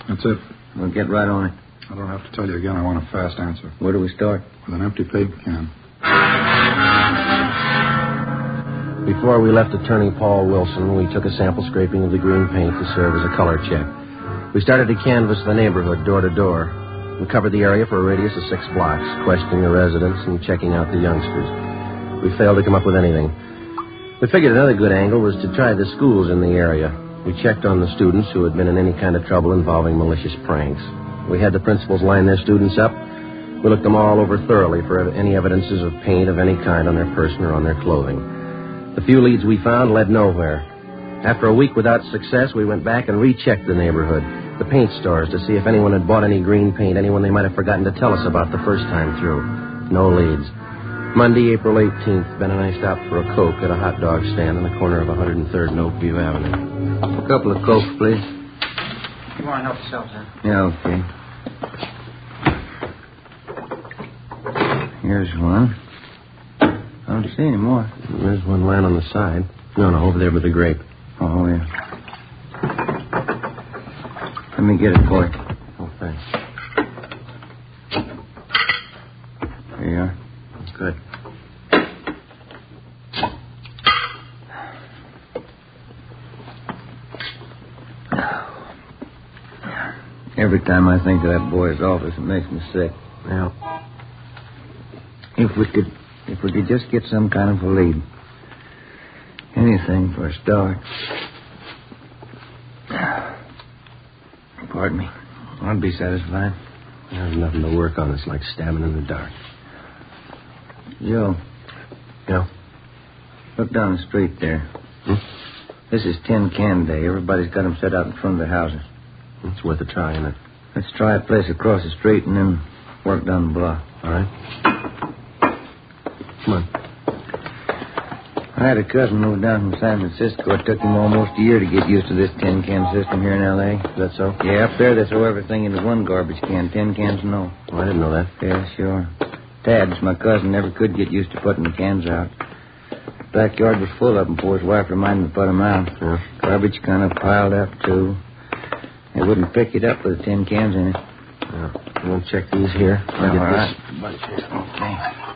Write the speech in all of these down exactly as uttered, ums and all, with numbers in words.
That's it. We'll get right on it. I don't have to tell you again. I want a fast answer. Where do we start? With an empty paint can. Before we left Attorney Paul Wilson, we took a sample scraping of the green paint to serve as a color check. We started to canvass the neighborhood door to door. We covered the area for a radius of six blocks, questioning the residents and checking out the youngsters. We failed to come up with anything. We figured another good angle was to try the schools in the area. We checked on the students who had been in any kind of trouble involving malicious pranks. We had the principals line their students up. We looked them all over thoroughly for any evidences of paint of any kind on their person or on their clothing. The few leads we found led nowhere. After a week without success, we went back and rechecked the neighborhood, the paint stores, to see if anyone had bought any green paint, anyone they might have forgotten to tell us about the first time through. No leads. Monday, April eighteenth, Ben and I stopped for a Coke at a hot dog stand on the corner of one hundred third and Oakview Avenue. A couple of Cokes, please. You want to help yourself, sir? Yeah, okay. Here's one. I don't see any more. There's one lying on the side. No, no, over there with the grape. Oh, yeah. Let me get it for you. Oh, thanks. There you are. Good. Every time I think of that boy's office, it makes me sick. Yeah. If we could... If we could just get some kind of a lead. Anything for a start. Pardon me. I'd be satisfied. There's nothing to work on. It's like stabbing in the dark. Joe. Yeah? Look down the street there. Hmm? This is tin can day. Everybody's got them set out in front of their houses. It's worth a try, isn't it? Let's try a place across the street and then work down the block. All right. Come on. I had a cousin moved down from San Francisco. It took him almost a year to get used to this tin can system here in L A. Is that so? Yeah, up there they throw everything into one garbage can. Tin cans, no. Oh, I didn't know that. Yeah, sure. Tads, my cousin, never could get used to putting the cans out. Backyard was full of them before his wife reminded him to put them out. Yeah. Garbage kind of piled up, too. They wouldn't pick it up with the tin cans in it. Yeah. You want to check these here? I'll All get right. this bunch here. Okay.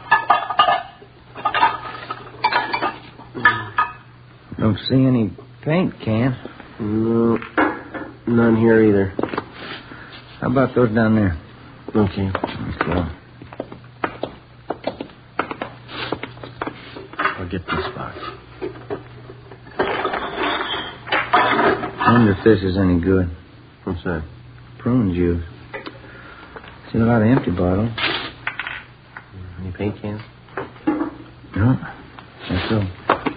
Don't see any paint cans. No, none here either. How about those down there? Okay. Let's go. I'll get this box. I wonder if this is any good. What's that? Prune juice. See a lot of empty bottles. Any paint cans? No. That's so.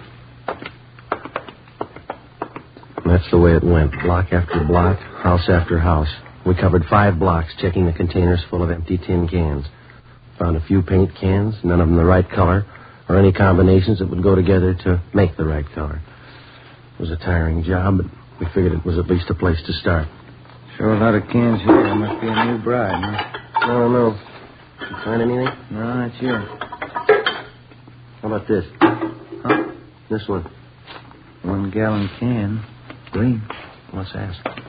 That's the way it went. Block after block, house after house. We covered five blocks, checking the containers full of empty tin cans. Found a few paint cans, none of them the right color, or any combinations that would go together to make the right color. It was a tiring job, but we figured it was at least a place to start. Sure a lot of cans here. There must be a new bride, huh? I don't know. Did you find anything? No, that's here. How about this? Huh? This one. One gallon can. Green. Let's ask.